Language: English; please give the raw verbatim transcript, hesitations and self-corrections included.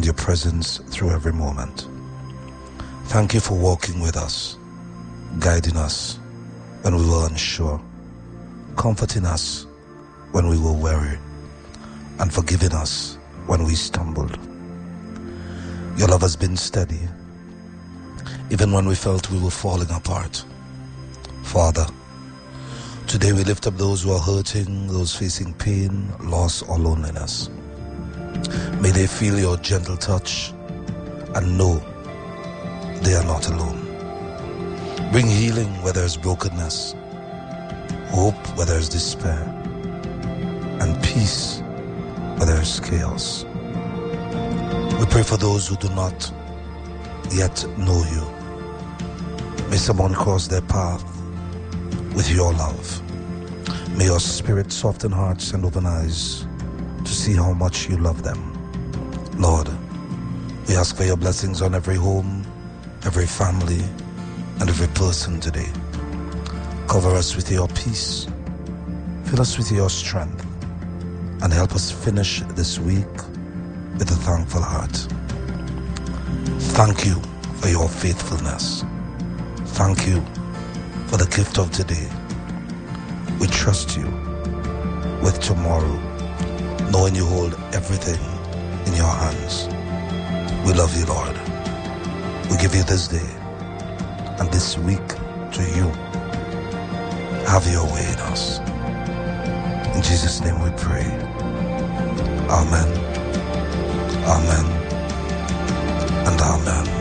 and your presence through every moment. Thank you for walking with us, guiding us when we were unsure, comforting us when we were weary, and forgiving us when we stumbled. Your love has been steady, even when we felt we were falling apart. Father, today we lift up those who are hurting, those facing pain, loss, or loneliness. May they feel your gentle touch and know they are not alone. Bring healing where there is brokenness, hope where there is despair, and peace where there is chaos. We pray for those who do not yet know you. May someone cross their path with your love. May your spirit soften hearts and open eyes to see how much you love them. Lord, we ask for your blessings on every home, every family, and every person today. Cover us with your peace, fill us with your strength, and help us finish this week with a thankful heart. Thank you for your faithfulness. Thank you for the gift of today. We trust you with tomorrow, knowing you hold everything in your hands. We love you, Lord. We give you this day and this week to you. Have your way in us. In Jesus' name we pray. Amen. Amen. And amen.